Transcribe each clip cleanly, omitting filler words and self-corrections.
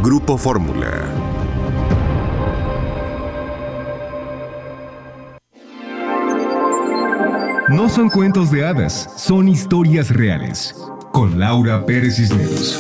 Grupo Fórmula. No son cuentos de hadas, son historias reales. Con Laura Pérez Cisneros.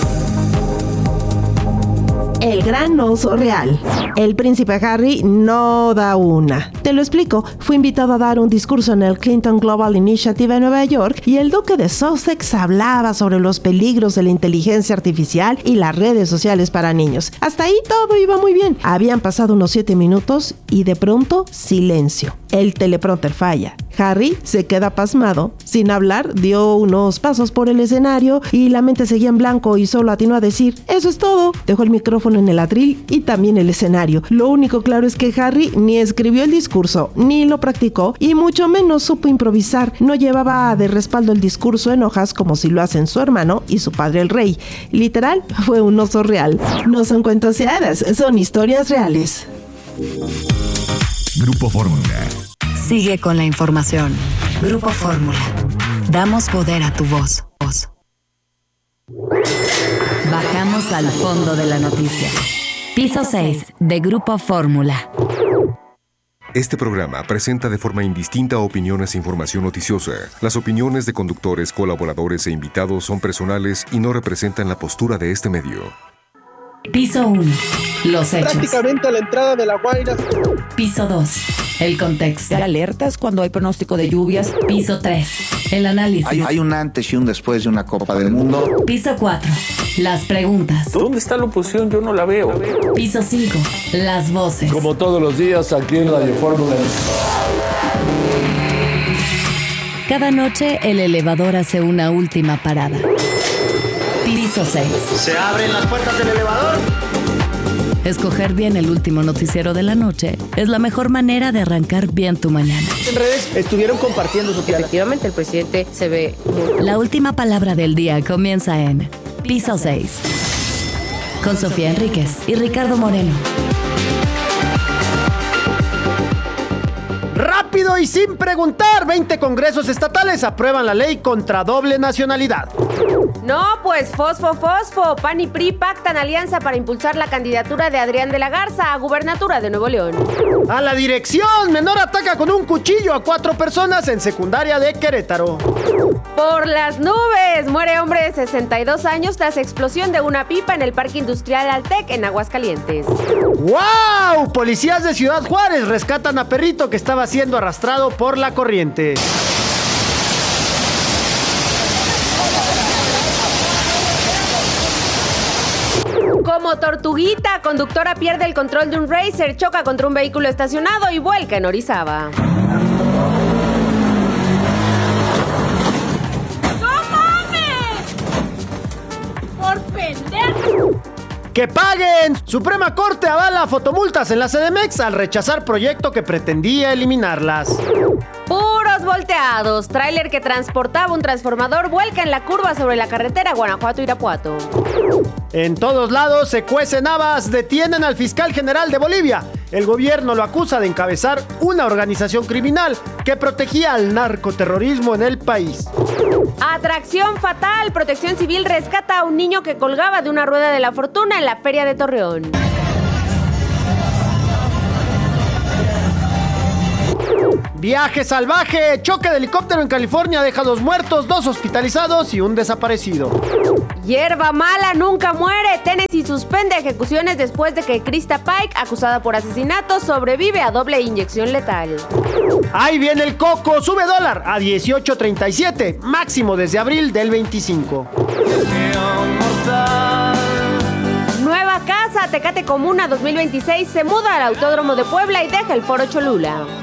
El gran oso real. El príncipe Harry no da una. Te lo explico. Fue invitado a dar un discurso en el Clinton Global Initiative en Nueva York y el duque de Sussex hablaba sobre los peligros de la inteligencia artificial y las redes sociales para niños. Hasta ahí todo iba muy bien. Habían pasado unos 7 minutos y de pronto silencio. El teleprompter falla. Harry se queda pasmado. Sin hablar, dio unos pasos por el escenario y la mente seguía en blanco y solo atinó a decir: "Eso es todo". Dejó el micrófono en el atril y también el escenario. Lo único claro es que Harry ni escribió el discurso, ni lo practicó y mucho menos supo improvisar. No llevaba de respaldo el discurso en hojas como si lo hacen su hermano y su padre el rey. Literal, fue un oso real. No son cuentos de hadas, son historias reales. Grupo Fórmula. Sigue con la información. Grupo Fórmula. Damos poder a tu voz. Bajamos al fondo de la noticia. Piso 6 de Grupo Fórmula. Este programa presenta de forma indistinta opiniones e información noticiosa. Las opiniones de conductores, colaboradores e invitados son personales y no representan la postura de este medio. Piso 1. Los hechos. Prácticamente a la entrada de La Guaira. Piso 2. El contexto. Alertas cuando hay pronóstico de lluvias. Piso 3. El análisis. Hay un antes y un después de una Copa del Mundo. Piso 4. Las preguntas. ¿Dónde está la oposición? Yo no la veo. Piso 5. Las voces. Como todos los días aquí en Radio Fórmula. Cada noche el elevador hace una última parada. Piso 6. Se abren las puertas del elevador. Escoger bien el último noticiero de la noche es la mejor manera de arrancar bien tu mañana. En redes estuvieron compartiendo su piada. Efectivamente, el presidente se ve... La última palabra del día comienza en Piso 6. Con Sofía Enríquez y Ricardo Moreno. Rápido y sin preguntar, 20 congresos estatales aprueban la ley contra doble nacionalidad. No, pues fosfo. PAN y PRI pactan alianza para impulsar la candidatura de Adrián de la Garza a gubernatura de Nuevo León. A la dirección, menor ataca con un cuchillo a 4 personas en secundaria de Querétaro. Por las nubes, muere hombre de 62 años tras explosión de una pipa en el Parque Industrial Altec en Aguascalientes. ¡Wow! Policías de Ciudad Juárez rescatan a perrito que estaba siendo arrastrado por la corriente. Como tortuguita, conductora pierde el control de un racer, choca contra un vehículo estacionado y vuelca en Orizaba. ¡No mames! ¡Por pendejo! ¡Que paguen! Suprema Corte avala fotomultas en la CDMX al rechazar proyecto que pretendía eliminarlas. Puros volteados. Tráiler que transportaba un transformador vuelca en la curva sobre la carretera Guanajuato-Irapuato. En todos lados se cuecen habas. Detienen al fiscal general de Bolivia. El gobierno lo acusa de encabezar una organización criminal que protegía al narcoterrorismo en el país. Atracción fatal. Protección Civil rescata a un niño que colgaba de una rueda de la fortuna en la Feria de Torreón. Viaje salvaje. Choque de helicóptero en California deja 2 muertos, 2 hospitalizados y un desaparecido. Hierba mala nunca muere. Tennessee suspende ejecuciones después de que Krista Pike, acusada por asesinato, sobrevive a doble inyección letal. Ahí viene el coco. Sube dólar a 18.37, máximo desde abril del 25. Nueva casa. Tecate Comuna 2026 se muda al Autódromo de Puebla y deja el Foro Cholula.